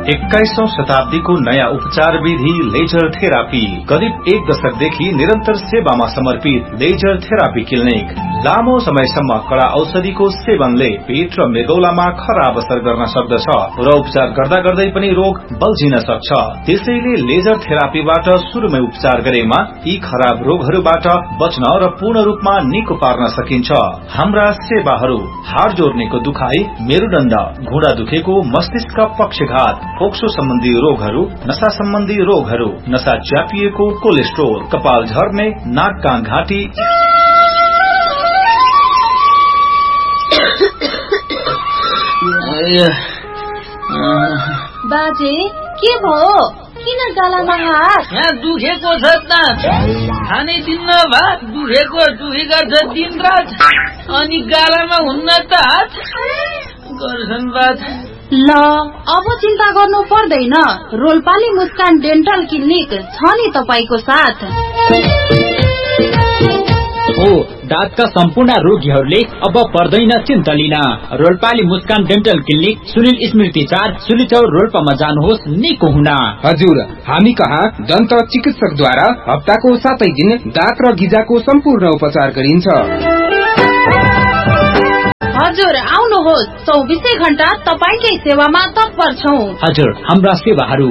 21औं शताब्दीको नयाँ उपचार विधि लेजर थेरापी। करिब 1 दशकदेखि निरन्तर सेवामा समर्पित लेजर थेरापी क्लिनिक। लामो समयसम्म कडा औषधिको सेवनले पेट र मृगौलामा खराब असर गर्न सक्दछ र उपचार गर्दा गर्दै पनि रोग बल्झिन सक्छ। त्यसैले लेजर थेरापीबाट सुरुमै उपचार गरेमा यी खराब रोगहरूबाट बच्न र पूर्ण रूपमा निको पार्न सकिन्छ। हाम्रा सेवाहरू हाड जोड्नेको दुखाई, मेरुदण्ड, घुँडा दुखेको, मस्तिष्क पक्षघात, फोक्सो सम्बन्धी रोगहरू, नशा सम्बन्धी रोगहरू, नशा च्यापिएको, कोलेस्ट्रोल, कपाल झर्ने, नाक कान घाँटी बाजे के भयो? किन गालामा हात? यहाँ दुखेको छ त, खाने दिन्न भात दुखेको दुखी गर्छ दिन रात, अनि गालामा हुन्न त हात गर्छन् बात। ल अब चिन्ता गर्नु पर्दैन, रोल्पाली मुस्कान डेन्टल क्लिनिक छ नि तपाईको साथ। हो, दाँतका सम्पूर्ण रोगीहरूले अब पर्दैन चिन्ता लिन। रोल्पाली मुस्कान डेन्टल क्लिनिक सुनिल स्मृति 4 सुलिचौर रोल्पामा जानुहोस् निको हुन। हजुर, हामी कहाँ दन्त चिकित्सकद्वारा हप्ताको 7 दिन दाँत र गिजाको सम्पूर्ण उपचार गरिन्छ। हजुर आउनुहोस्, 24 घण्टा तपाईकै सेवामा तत्पर छौं। हजुर, हाम्रा सेवाहरू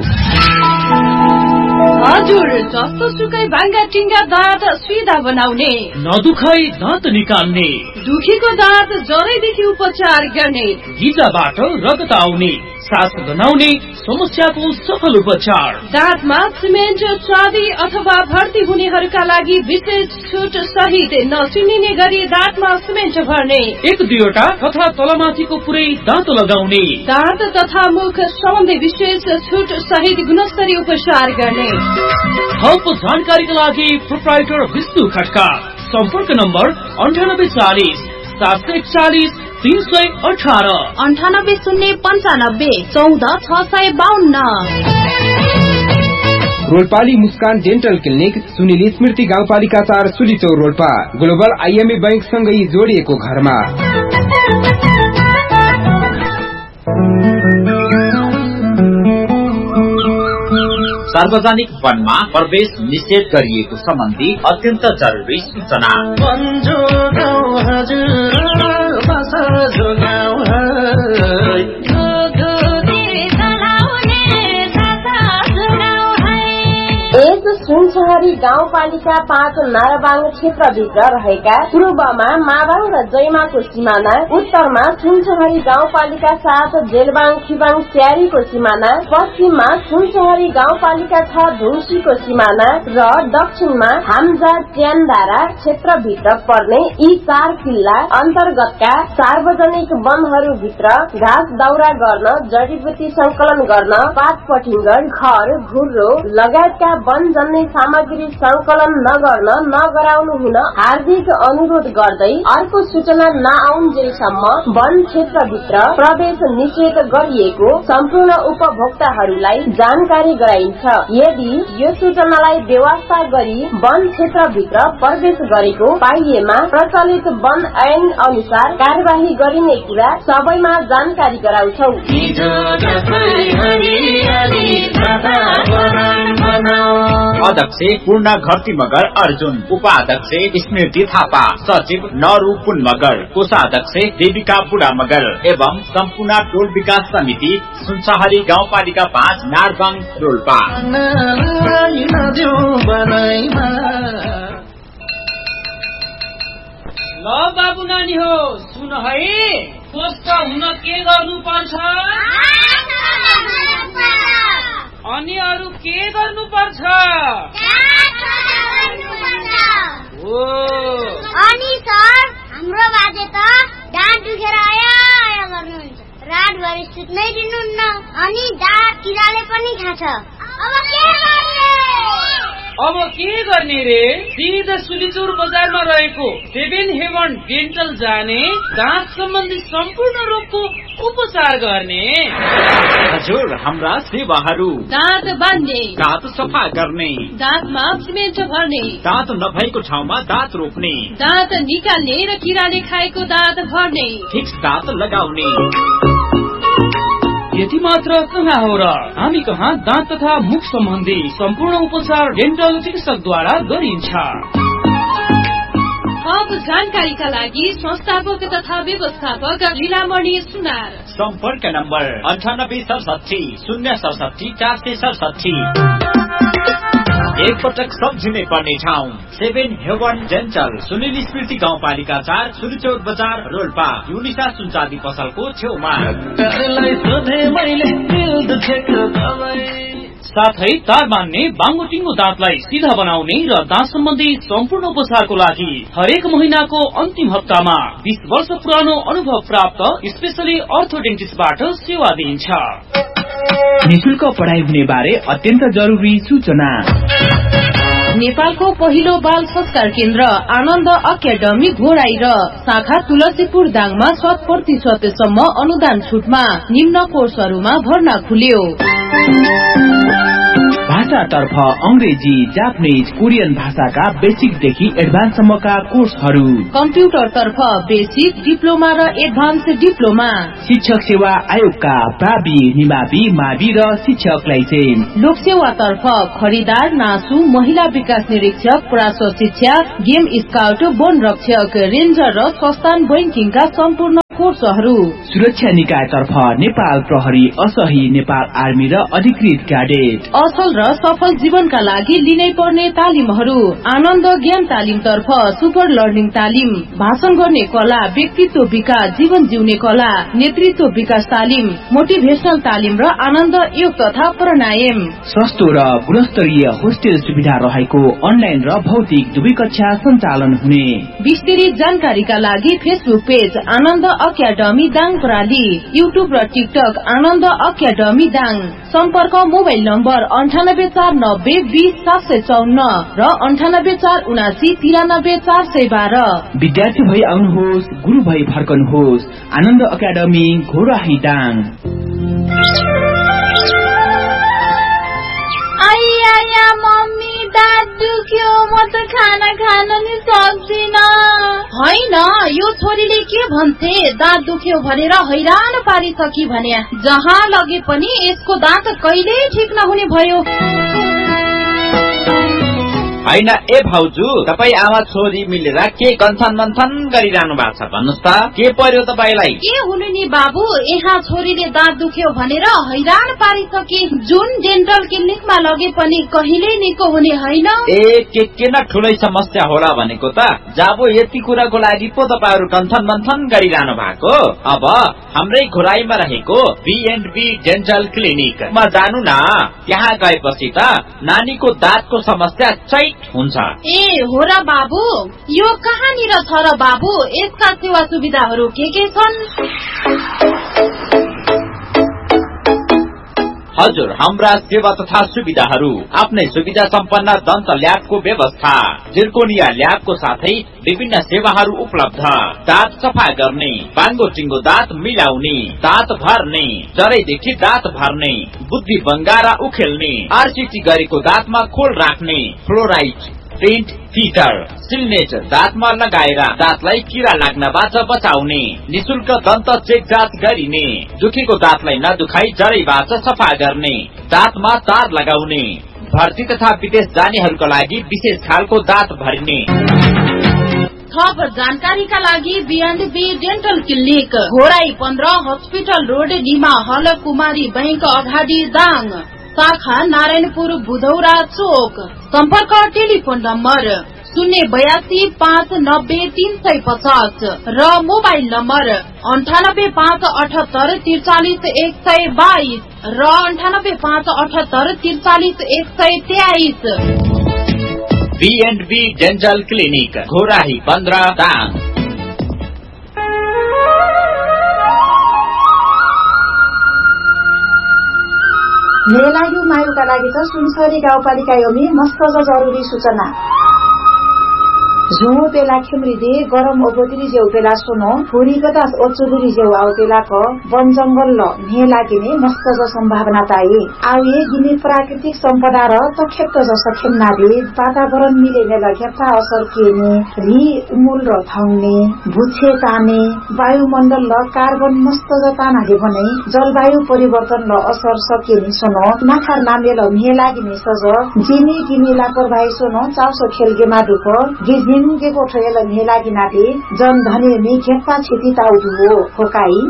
हजुर जस्तो सुकै भाङ्गा टिङ्गा दाँत सुइदा बनाउने, नदुखाई दाँत निकाल्ने, दुखेको दाँत जरैदेखि उपचार गर्ने, गिजाबाट रगत आउने, सास बनाउने समस्याको सफल उपचार, दाँतमा सिमेन्ट चाँदी अथवा भर्ती हुनेहरूका लागि विशेष छुट सहित नसुनिने गरी दाँतमा सिमेन्ट भर्ने, 1-2वटा तथा तलमाथिको पुरै दाँत लगाउने, दाँत तथा मुख सम्बन्धी विशेष छुट सहित गुणस्तरीय उपचार गर्ने। थप जानकारीका लागि प्रोप्राइटर विष्णु खड्का। सम्पर्क नम्बर 9840 741 318 98 095 14 652। रोल्पाली मुस्कान डेन्टल क्लिनिक सुनिल स्मृति गाउँपालिका 4 सुलिचौर रोल्पा, ग्लोबल IMA बैंक सँगै जोडिएको घरमा। सार्वजनिक वनमा प्रवेश निषेध गरिएको सम्बन्धी अत्यन्त जरुरी सूचना। सुनसहरी गाउँपालिका 5 नाराबाङ क्षेत्रभित्र रहेका पूर्वमा माबाङ र जयमाको सिमाना, उत्तरमा सुनसहरी गाउँपालिका 7 जेलबाङ खिबाङ स्यारीको सिमाना, पश्चिममा सुनसहरी गाउँपालिका 6 धुम्सीको सिमाना र दक्षिणमा हाम्जा च्यानधारा क्षेत्रभित्र पर्ने यी 4 किल्ला अन्तर्गतका सार्वजनिक वनहरूभित्र घाँस दाउरा गर्न, जडीबुटी संकलन गर्न, पात पटिङ्गर, घर घुर्रो लगायतका वन जन्य सामग्री संकलन नगर्न नगराउनु हुन हार्दिक अनुरोध गर्दै अर्को सूचना नआउन्जेलसम्म वन क्षेत्रभित्र प्रवेश निषेध गरिएको सम्पूर्ण उपभोक्ताहरूलाई जानकारी गराइन्छ। यदि यो सूचनालाई बेवास्ता गरी वन क्षेत्रभित्र प्रवेश गरेको पाइएमा प्रचलित वन ऐन अनुसार कार्यवाही गरिने कुरा सबैमा जानकारी गराउँछौ। अध्यक्ष पूर्ण घरती मगर अर्जुन, उपाध्यक्ष स्मृति थापा, सचिव नरू पुन मगर, कोषाध्यक्ष देविका बुढा मगर एवं सम्पूर्ण टोल विकास समिति सुनसहरी गाउँपालिका 5 नारबाङ रोल्पा। ल बाबु नानी हो सुन है, स्वस्थ हुन के गर्नु पर्छ अनि अरू के गर्नु पर्छ? अनि सर हाम्रो बाजे त दाँत दुखेर आया गर्नुहुन्छ, रात भरि सुत्नै दिनुहुन्न, अनि दाँत किराले पनि खान्छ। अब के गर्ने रे? सिधा सुलिचौर बजारमा रहेको 7 हेवन डेन्टल जाने, दाँत सम्बन्धी सम्पूर्ण रोगको उपचार गर्ने। हजुर, हाम्रा सेवाहरू दाँत बाँध्ने, दाँत सफा गर्ने, दाँतमा सिमेन्ट भर्ने, दाँत नभएको ठाउँमा दाँत रोप्ने, दाँत निकाल्ने र किराले खाएको दाँत भर्ने, फिक्स दाँत लगाउने, यति मात्र कहाँ हो र, हामी कहाँ दाँत तथा मुख सम्बन्धी सम्पूर्ण उपचार डेन्टल चिकित्सकद्वारा गरिन्छ। थप जानकारीका लागि संस्थापक तथा व्यवस्थापक लीलामणि सुनार। सम्पर्क नम्बर 9867 067 467। एकपटक सम्झिनै पर्ने ठाउँ 7 हेवन डेन्टल, सुनिल स्मृति गाउँपालिका 4, सुलिचौर बजार, रोल्पा। युनिसा सुनचाँदी पसलको छेउमा। साथै तार बान्ने, बाङ्गोटिङ्गो दाँतलाई सिधा बनाउने र दाँत सम्बन्धी सम्पूर्ण उपचारको लागि हरेक महिनाको अन्तिम हप्तामा 20 वर्ष पुरानो अनुभव प्राप्त स्पेशली अर्थोडेन्टिस्टबाट सेवा दिइन्छ। निशुल्क पढाइ हुने बारे अत्यन्त जरुरी सूचना। नेपालको पहिलो बाल संस्कार केन्द्र आनन्द अकादमी घोराई र शाखा तुलसीपुर दाङमा 100% सम्म अनुदान छुटमा निम्न कोर्सहरूमा भर्ना खुल्यो। भाषातर्फ अंग्रेजी, जापानिज, कोरियन भाषाका बेसिकदेखि एडभान्ससम्मका कोर्सहरू। कम्प्युटरतर्फ बेसिक, डिप्लोमा र एडभान्स डिप्लोमा। शिक्षक सेवा आयोगका प्रावि, निमावि, मावि र शिक्षक लाइसेन्स। लोकसेवातर्फ खरिदार, नासु, महिला विकास निरीक्षक, पराश्र शिक्षा, गेम स्काउट, वन रक्षक, रेन्जर र संस्थान बैंकिङका सम्पूर्ण कोर्सहरू। सुरक्षा निकायतर्फ नेपाल प्रहरी, असही, नेपाल आर्मी र अधिकृत क्याडेट। असल र सफल जीवनका लागि लिनै पर्ने तालिमहरू। आनन्द ज्ञान तालिमतर्फ सुपर लर्निङ तालिम, भाषण गर्ने कला, व्यक्तित्व विकास, जीवन जिउने कला, नेतृत्व विकास तालिम, मोटिभेशनल तालिम र आनन्द योग तथा प्राणायाम। सस्तो र गुणस्तरीय होस्टेल सुविधा रहेको अनलाइन र भौतिक दुवै कक्षा सञ्चालन हुने। विस्तृत जानकारीका लागि फेसबुक पेज आनन्द अकादमी दाङ प्रणाली, युट्युब र टिकटक आनन्द अकादमी दाङ। सम्पर्क मोबाइल नम्बर 9849 20 754 र 9847 412। विद्यार्थी भई आउनुहोस्, गुरु भई फर्कनुहोस्। आनन्द अकादमी घोराही दाङ। आइया मम्मी, दाँत दुख्यो, म त खाना खान नि सक्दिन। होइन, यो छोरीले के भन्छे, दाँत दुख्यो भनेर हैरान पारिसकी भने जहाँ लगे पनि यसको दाँत कहिले ठिक नहुने भयो। होइन ए भाउजू, तपाई आमा छोरी मिलेर के कन्थन मन्थन गरिरहनु भएको छ भन्नुस् त, के पर्यो तपाईलाई? के हुनु नि बाबु, यहाँ छोरीले दाँत दुख्यो भनेर हैरान पारिसके। जुन डेन्टल क्लिनिकमा लगे पनि कहिले निको हुने होइन। ए के न ठुलै समस्या होला भनेको त। जाबो यति कुराको लागि पो तपाईहरु कन्थन मन्थन गरिरहनु भएको। अब हाम्रै घोराईमा रहेको B&B डेन्टल क्लिनिकमा जानु न। त्यहाँ गएपछि त नानीको दाँतको समस्या चैट हुन्छ। ए हो र बाबु, यो कहाँनिर छ र बाबु? यसका सेवा सुविधाहरू के छन्? हजुर, हाम्रा सेवा तथा सुविधाहरू आफ्नै सुविधा सम्पन्न दन्त ल्याबको व्यवस्था, जिर्कोनिया ल्याबको साथै विभिन्न सेवाहरू उपलब्ध। दाँत सफा गर्ने, बाङ्गो टिङ्गो दाँत मिलाउने, दाँत भर्ने, जरैदेखि दाँत भर्ने, बुद्धि बङ्गारा उखेल्ने, आरसीटी गरेको दाँतमा खोल राख्ने, फ्लोराइड, प्रिन्ट, फिटर, सिल्नेट दाँतमा लगाएर दाँतलाई किरा लाग्नबाट बचाउने, निशुल्क दन्त चेक जाँच गरिने, दुखेको दाँतलाई नदुखाई जरैबाट सफा गर्ने, दाँतमा तार लगाउने, भर्ती तथा विदेश जानेहरूका लागि विशेष खालको दाँत भरिने। थप जानकारीका लागि B&B dental clinic Ghorahi 15 hospital road, Nima हल, कुमारी बैंक अगाडि दाङ। शाखा नारायणपुर बुधौरा चोक। सम्पर्क टेलिफोन नम्बर 082 590 350 र मोबाइल नम्बर 98 578 43 122 र 98 578 43 123। B&B dental clinic Ghorahi 15 Dang. मेरो लागि मायुका लागि त सुनसरी गाउँपालिका योमी मस्त जरुरी सूचना। जो बेला खेमरिदे गरम ओगोदरी जेउ बेला सोनो थोरी कतास ओचुदरी जेउ आउ बेला क वन जंगल ल ने लागिने मस्त ज सम्भावना ताई आवे गिने प्राकृतिक सम्पदा र तखेत ज सखेम नादे वातावरण मिलेने लग्याता असर केने रि उमुल र थाउने भुछे ताने वायुमण्डल ल कार्बन मस्त ज तानाले भने जलवायु परिवर्तन ल असर सकेनी सोनो नाखार नामे ल ने लागिने सज जिनी गिनी लापरवाही सोनो चाउसो खेलगे मादुको गिजिन के कोठेल ने लागिनाले जन धने मे खेपा छेती ताउदु हो होकाई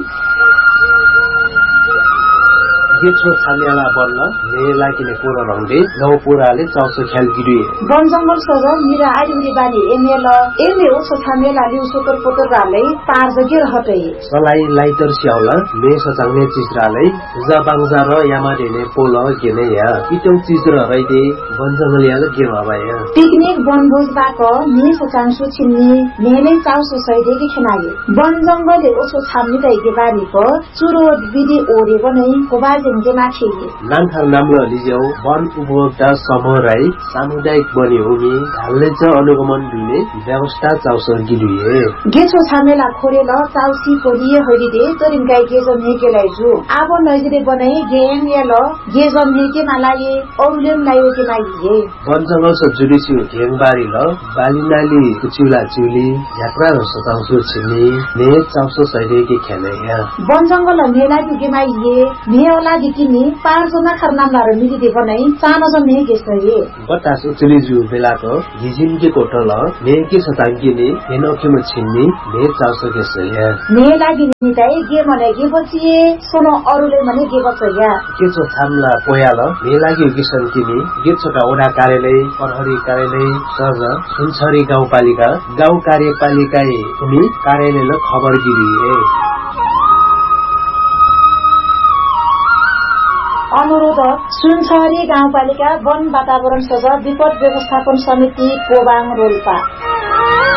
गेछो छानियाला बन्न ने लागिने पुरा रंगले नौ पुराले चाउसो ख्याल गिरिए वन जंगल सज मिरा आइरी बानी एमेल एमे ओछो छानियाला लिउ सोतर पोतर राले पार जगिर हटे सलाई लाइटर स्याउला मे सचाउने चिजराले जबाङजा र यामाडेने पोल गेने या इटौ चिज र रैदे वन जंगल याले के भबाया पिकनिक वनभोज बाक ने सचाङसु छिन्नी नेले चाउसो सैदे के खनागे वन जंगलले ओछो छाम्नी दैगे बानी प चुरो विधि ओरे बनै कोबाज नान्थार नाम्लो लिज्यौ वन उपभोक्ता समूह राई सामुदायिक बनी हुने घाल्ने च अनुगमन दिने व्यवस्था चाउसो गिलिए गेछो छामेला खोरेल चाउसी कोलिए हरिदे तरिनगाई गेजम हेकेलाई जु आब नजिरे बनाई गेम याल गेजम हेके मालाये औलेम लायो के माइए वन जंगल स जुडिसि घेङबारी ल बालिनाली कुचिला चुली यात्रा र सताउसो छिने ने चाउसो सैदे के खेले या वन जंगल नेला के माइए नेला दिकिनी पाँचजना खरनामदार मिलिदे बनाई चानो ने गेसये बतास उचली जु बेलाको हिजिन के कोटल ने के सतांगिने हेनोके म छिन्नी ने चाउसो गेसये ने लागि निताई गे मने गे बचिए सोनो अरुले मने गे बचया के छ थामला पोयाल ने लागि गिसन किनी गे छोटा ओडा कार्यालय प्रहरी कार्यालय सज सुनछरी गाउँपालिका गाउँ कार्यपालिकाए उनी कार्यालयले खबर गिरिए अनुरोध सुनछरी गाउँपालिका वन वातावरण सज विपद व्यवस्थापन समिति कोबाङ रोल्पा